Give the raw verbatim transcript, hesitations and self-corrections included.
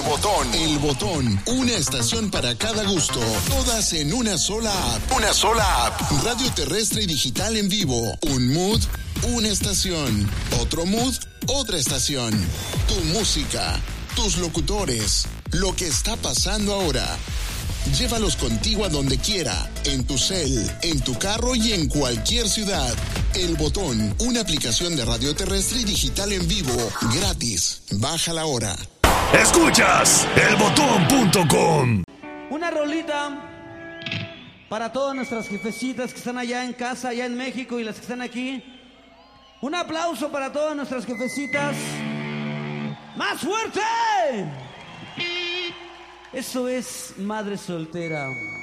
Botón. El Botón. Una estación para cada gusto. Todas en una sola app. Una sola app. Radio terrestre y digital en vivo. Un mood, una estación. Otro mood, otra estación. Tu música, tus locutores, lo que está pasando ahora. Llévalos contigo a donde quiera, en tu cel, en tu carro y en cualquier ciudad. El Botón, una aplicación de radio terrestre y digital en vivo, gratis. Bájala ahora. Escuchas el botón punto com. Una rolita para todas nuestras jefecitas que están allá en casa, allá en México, y las que están aquí. Un aplauso para todas nuestras jefecitas. ¡Más fuerte! Eso es Madre Soltera.